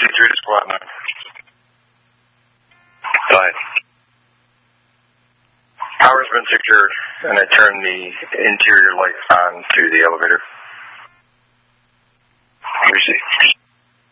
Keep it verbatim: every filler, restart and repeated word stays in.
C three to squad nine. Five. Power's been secured, and I turned the interior lights on to the elevator.